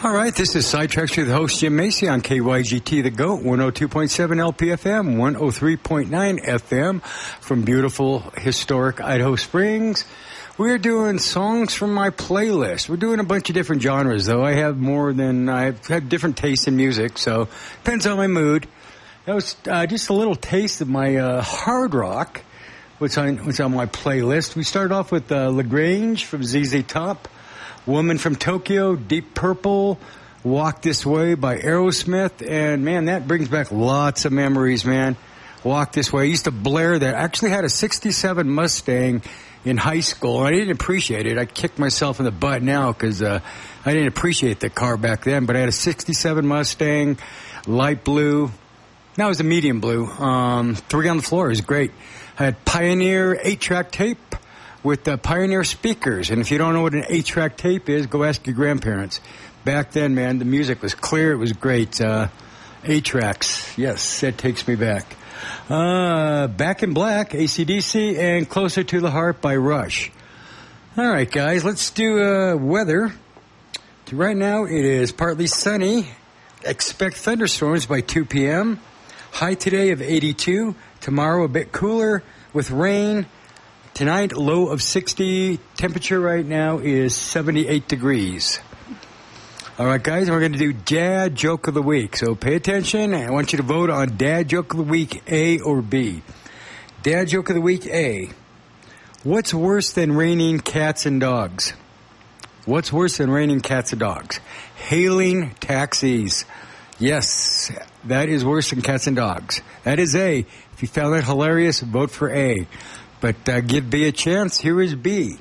All right, this is Sidetracks with host Jim Macy on KYGT The GOAT, 102.7 LPFM, 103.9 FM from beautiful, historic Idaho Springs. We're doing songs from my playlist. We're doing a bunch of different genres, though. I have different tastes in music, so depends on my mood. That was just a little taste of my hard rock, which on my playlist. We started off with LaGrange from ZZ Top, Woman from Tokyo, Deep Purple, Walk This Way by Aerosmith, and man, that brings back lots of memories, man. Walk This Way. I used to blare that. I actually had a 67 Mustang in high school. I didn't appreciate it. I kicked myself in the butt now because I didn't appreciate the car back then, but I had a 67 Mustang, light blue. Now it was a medium blue. 3 on the Floor is great. I had Pioneer 8-track tape with Pioneer speakers. And if you don't know what an 8-track tape is, go ask your grandparents. Back then, man, the music was clear. It was great. 8-tracks. Yes, that takes me back. Back in Black, AC/DC, and Closer to the Heart by Rush. All right, guys, let's do weather. Right now, it is partly sunny. Expect thunderstorms by 2 p.m. High today of 82. Tomorrow, a bit cooler with rain. Tonight, low of 60. Temperature right now is 78 degrees. All right, guys, we're going to do Dad Joke of the Week. So pay attention. I want you to vote on Dad Joke of the Week, A or B. Dad Joke of the Week, A. What's worse than raining cats and dogs? What's worse than raining cats and dogs? Hailing taxis. Yes, that is worse than cats and dogs. That is A. If you found that hilarious, vote for A. But give B a chance. Here is B.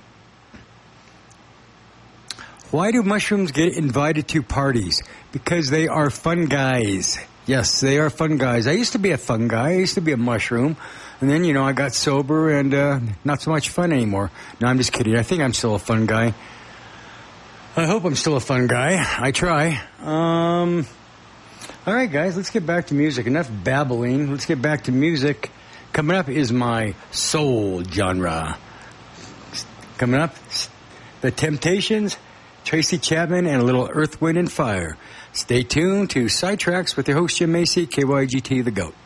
Why do mushrooms get invited to parties? Because they are fun guys. Yes, they are fun guys. I used to be a fun guy. I used to be a mushroom. And then, I got sober and not so much fun anymore. No, I'm just kidding. I think I'm still a fun guy. I hope I'm still a fun guy. I try. All right, guys, let's get back to music. Enough babbling. Let's get back to music. Coming up is my soul genre. Coming up, The Temptations, Tracy Chapman, and a little Earth, Wind, and Fire. Stay tuned to Sidetracks with your host, Jim Macy, KYGT The GOAT.